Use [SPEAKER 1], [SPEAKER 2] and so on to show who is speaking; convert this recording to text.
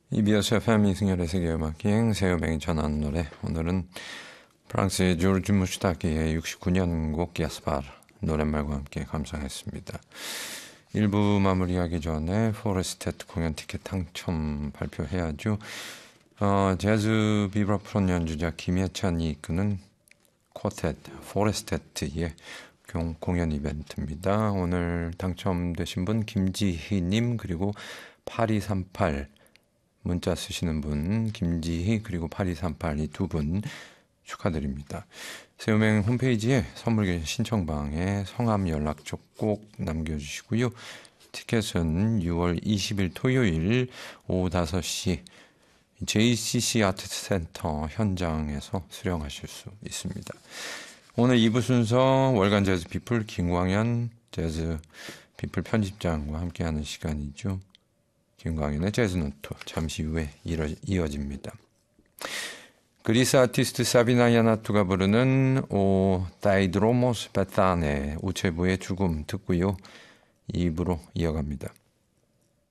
[SPEAKER 1] EBS FM 이승열의 세계음악여행 새음악이 전하는 노래. 오늘은 프랑스의 조르주 무슈타키의 69년 곡 야스파르 노랫말과 함께 감상했습니다. 1부 마무리하기 전에 포레스테트 공연 티켓 당첨 발표해야죠. 재즈 비브라폰 연주자 김예찬이 이끄는 쿼텟 포레스테트의 공연 이벤트입니다. 오늘 당첨되신 분 김지희님 그리고 8238 문자 쓰시는 분 김지희 그리고 8238 이 두 분 축하드립니다. 새음행 홈페이지에 선물 신청방에 성함 연락처 꼭 남겨주시고요. 티켓은 6월 20일 토요일 오후 5시 JCC 아트센터 현장에서 수령하실 수 있습니다. 오늘 2부 순서 월간 재즈 피플 김광현 재즈 피플 편집장과 함께하는 시간이죠. 김광현의 재즈노트 잠시 후에 이어집니다. 그리스 아티스트 사비나 야나투가 부르는 오 다이드로모스 베타네 우체부의 죽음 듣고요. 2부로 이어갑니다.